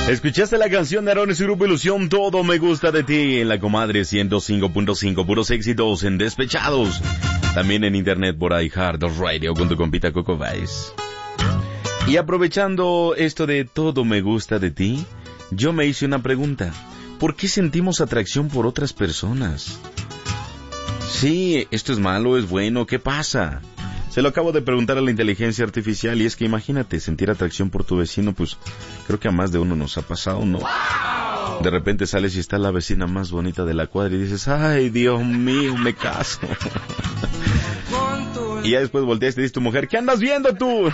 Escuchaste la canción de Aaron y su grupo Ilusión, Todo Me Gusta de Ti, en la Comadre 105.5, puros éxitos en Despechados. También en internet por iHeartRadio con tu compita Coco Vice. Y aprovechando esto de Todo Me Gusta de Ti, yo me hice una pregunta. ¿Por qué sentimos atracción por otras personas? Sí, esto es malo, es bueno, ¿qué pasa? Se lo acabo de preguntar a la inteligencia artificial y es que imagínate sentir atracción por tu vecino, pues creo que a más de uno nos ha pasado, ¿no? De repente sales y está la vecina más bonita de la cuadra y dices, ay, Dios mío, me caso. Y ya después volteas y te dice tu mujer, ¿qué andas viendo tú?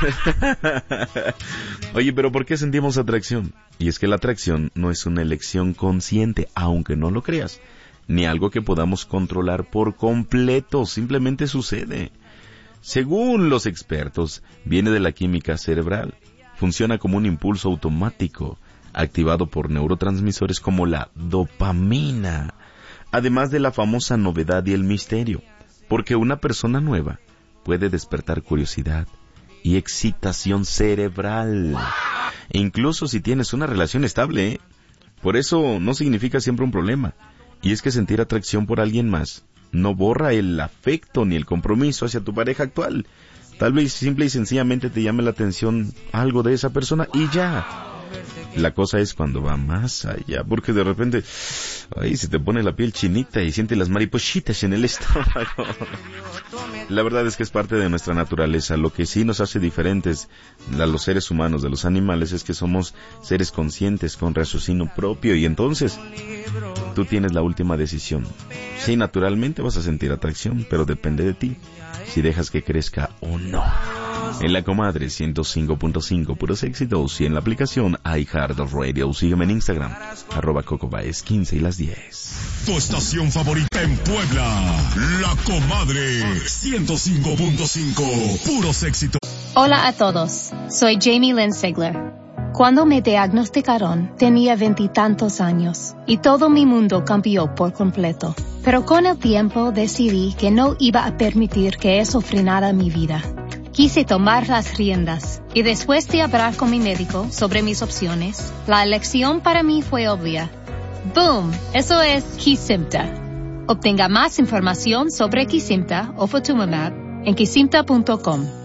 Oye, pero ¿por qué sentimos atracción? Y es que la atracción no es una elección consciente, aunque no lo creas, ni algo que podamos controlar por completo, simplemente sucede. Según los expertos, viene de la química cerebral. Funciona como un impulso automático, activado por neurotransmisores como la dopamina, además de la famosa novedad y el misterio, porque una persona nueva puede despertar curiosidad y excitación cerebral, e incluso si tienes una relación estable, ¿eh? Por eso no significa siempre un problema, y es que sentir atracción por alguien más no borra el afecto ni el compromiso hacia tu pareja actual. Tal vez simple y sencillamente te llame la atención algo de esa persona y ya. La cosa es cuando va más allá, porque de repente, ay, se te pone la piel chinita y sientes las maripositas en el estómago. La verdad es que es parte de nuestra naturaleza. Lo que sí nos hace diferentes a los seres humanos de los animales es que somos seres conscientes con raciocinio propio, y entonces tú tienes la última decisión. Sí, naturalmente vas a sentir atracción, pero depende de ti si dejas que crezca o no. En la Comadre 105.5, puros éxitos, y en la aplicación iHeartRadio. Sígueme en Instagram, @CocoBaez15 y las 10. Tu estación favorita en Puebla, La Comadre 105.5, puros éxitos. Hola a todos, soy Jamie Lynn Sigler. Cuando me diagnosticaron, tenía 20 y tantos años, y todo mi mundo cambió por completo. Pero con el tiempo decidí que no iba a permitir que eso frenara mi vida. Quise tomar las riendas, y después de hablar con mi médico sobre mis opciones, la elección para mí fue obvia. ¡Boom! Eso es Kesimpta. Obtenga más información sobre Kesimpta o Ofatumumab en kesimpta.com.